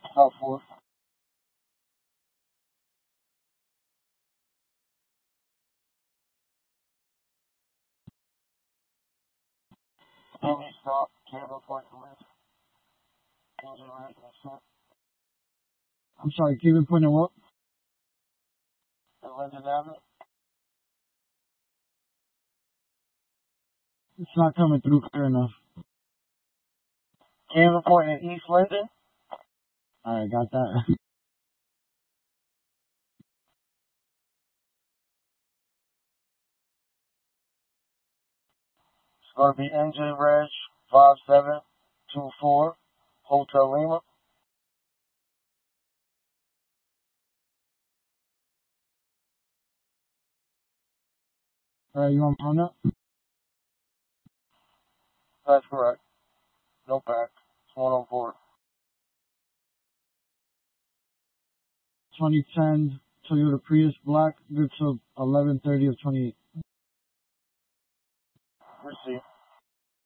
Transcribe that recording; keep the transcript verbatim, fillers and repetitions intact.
South Fourth. Any stop, cable point left, engine right, that's it. I'm sorry, cable point and what? The Linden Avenue? It's not coming through clear enough. Cable point in East Linden? Alright, got that. It's gonna be engine reg five seven two four, Hotel Lima. Alright, you want on that? That's correct. No back. It's one on board. twenty ten Toyota Prius black, good till eleven thirty of twenty-eight.